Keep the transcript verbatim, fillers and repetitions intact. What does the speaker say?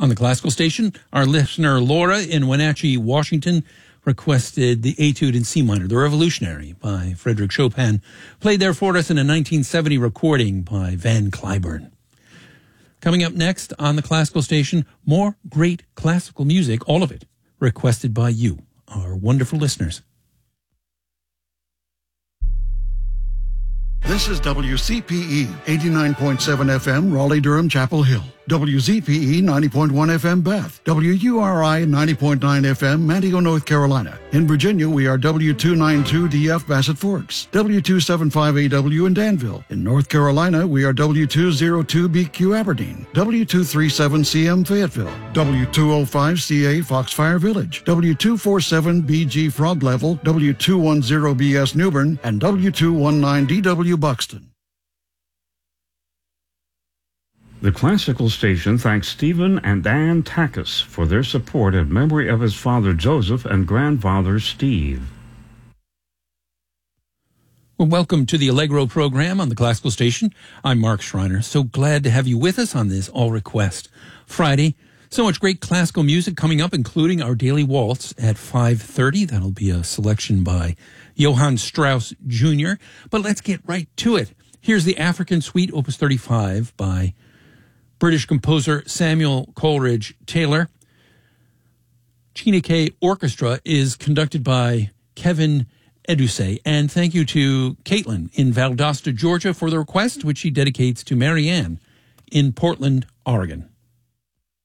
On the classical station, our listener Laura in Wenatchee, Washington, requested the Etude in C minor, The Revolutionary by Frédéric Chopin, played there for us in a nineteen seventy recording by Van Cliburn. Coming up next on the classical station, more great classical music, all of it requested by you, our wonderful listeners. This is W C P E, eighty-nine point seven F M, Raleigh-Durham, Chapel Hill. W Z P E, ninety point one F M, Bath. W U R I, ninety point nine F M, Manteo, North Carolina. In Virginia, we are W two ninety-two D F, Bassett Forks. W two seventy-five A W in Danville. In North Carolina, we are W two oh two B Q, Aberdeen. W two thirty-seven C M, Fayetteville. W two oh five C A, Foxfire Village. W two forty-seven B G, Frog Level. W two ten B S, Newbern. And W two nineteen D W, Buxton. The Classical Station thanks Stephen and Ann Takis for their support in memory of his father Joseph and grandfather Steve. Well, welcome to the Allegro program on the Classical Station. I'm Mark Schreiner. So glad to have you with us on this All Request Friday. So much great classical music coming up, including our daily waltz at five thirty. That'll be a selection by Johann Strauss Junior But let's get right to it. Here's the African Suite, Opus thirty-five by British composer Samuel Coleridge Taylor. Chineke Orchestra is conducted by Kevin Edusei. And thank you to Caitlin in Valdosta, Georgia for the request, which she dedicates to Marianne in Portland, Oregon.